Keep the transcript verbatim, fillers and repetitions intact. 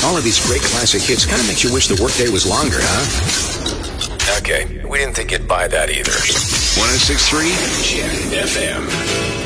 all of these great classic hits kind of makes you wish the workday was longer, huh? Okay, we didn't think you'd buy that either. one oh six point three Jet F M.